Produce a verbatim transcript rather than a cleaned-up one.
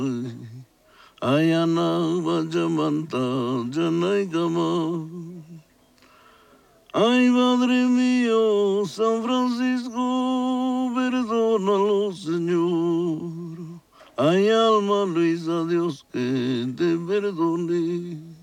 Ayana Vajamanta Janaigama. Ay, Padre mío, San Francisco, perdónalo, Señor. Ay, alma Luisa, Dios que te perdone.